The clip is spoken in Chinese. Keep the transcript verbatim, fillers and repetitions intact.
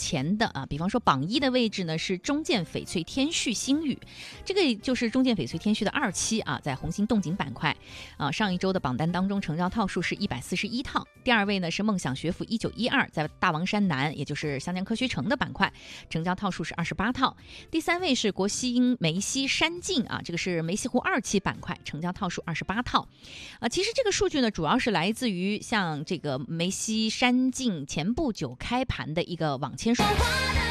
前的啊，比方说榜一的位置呢是中建翡翠天旭星宇，这个就是中建翡翠天旭的二期啊，在红星动景板块啊，上一周的榜单当中成交套数是一百四十一套。第二位呢是梦想学府一九一二，在大王山南，也就是湘江科学城的板块，成交套数是二十八套。第三位是国西梅溪山境啊，这个是梅溪湖二期板块，成交套数二十八套。啊，其实这个数据呢，主要是来自于像这个梅溪山境前不久开盘的一个网签数。